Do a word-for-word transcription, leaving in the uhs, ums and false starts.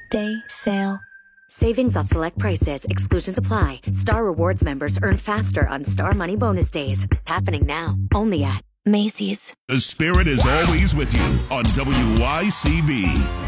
Day sale. Savings off select prices. Exclusions apply. Star Rewards members earn faster on Star Money Bonus Days. Happening now. Only at Macy's. The Spirit is always with you on W Y C B.